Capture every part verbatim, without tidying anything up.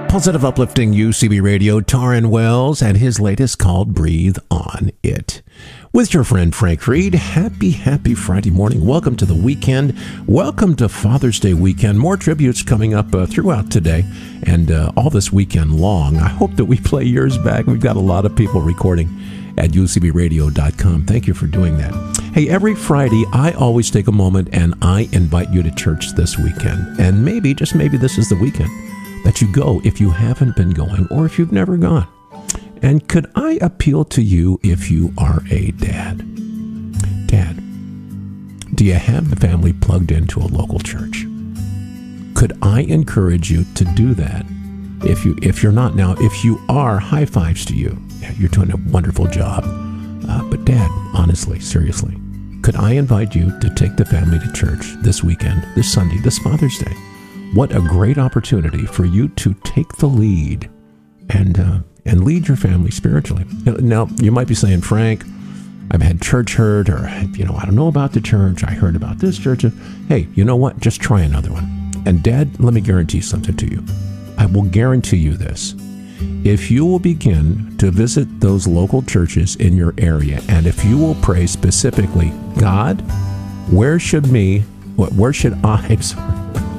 Positive Uplifting U C B Radio, Taryn Wells, and his latest called Breathe On It. With your friend Frank Reed, happy, happy Friday morning. Welcome to the weekend. Welcome to Father's Day weekend. More tributes coming up uh, throughout today and uh, all this weekend long. I hope that we play yours back. We've got a lot of people recording at U C B radio dot com. Thank you for doing that. Hey, every Friday, I always take a moment and I invite you to church this weekend. And maybe, just maybe, this is the weekend that you go if you haven't been going or if you've never gone. And could I appeal to you if you are a dad? Dad, do you have the family plugged into a local church? Could I encourage you to do that? If you if you're not now, if you are, high fives to you. You're doing a wonderful job. Uh, but Dad, honestly, seriously, could I invite you to take the family to church this weekend, this Sunday, this Father's Day? What a great opportunity for you to take the lead and uh, and lead your family spiritually. Now, you might be saying, Frank, I've had church hurt, or, you know, I don't know about the church. I heard about this church. Hey, you know what? Just try another one. And Dad, let me guarantee something to you. I will guarantee you this. If you will begin to visit those local churches in your area, and if you will pray specifically, God, where should me, where should I, sorry,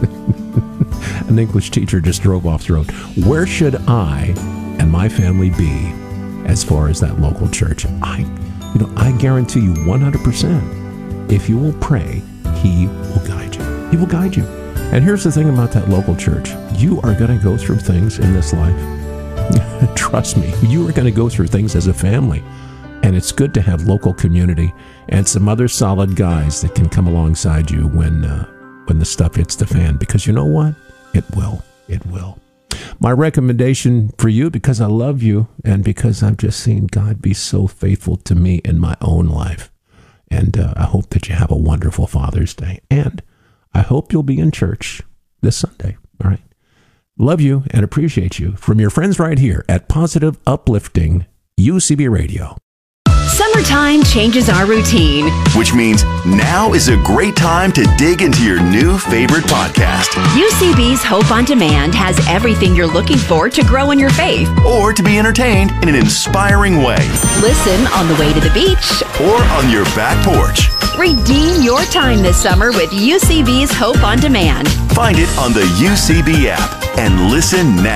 an English teacher just drove off the road. Where should I and my family be as far as that local church? I, you know, I guarantee you one hundred percent, if you will pray, He will guide you. He will guide you. And here's the thing about that local church. You are going to go through things in this life. Trust me, you are going to go through things as a family. And it's good to have local community and some other solid guys that can come alongside you when uh, when the stuff hits the fan. Because you know what? It will. It will. My recommendation for you, because I love you and because I've just seen God be so faithful to me in my own life. And uh, I hope that you have a wonderful Father's Day. And I hope you'll be in church this Sunday. All right. Love you and appreciate you from your friends right here at Positive Uplifting U C B Radio. Summertime changes our routine, which means now is a great time to dig into your new favorite podcast. U C B's Hope on Demand has everything you're looking for to grow in your faith or to be entertained in an inspiring way. Listen on the way to the beach or on your back porch. Redeem your time this summer with U C B's Hope on Demand. Find it on the U C B app and listen now.